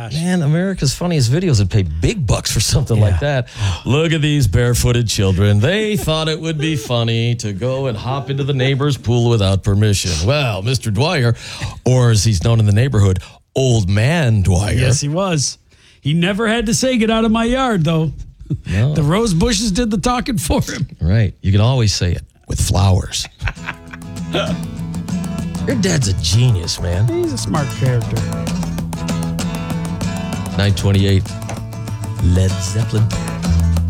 gosh. Man, America's Funniest Videos would pay big bucks for something like that. Look at these barefooted children. They thought it would be funny to go and hop into the neighbor's pool without permission. Well, Mr. Dwyer, or as he's known in the neighborhood, Old Man Dwyer. Yes, he was. He never had to say, get out of my yard, though. No. The rose bushes did the talking for him. Right. You can always say it with flowers. Your dad's a genius, man. He's a smart character. 928, Led Zeppelin.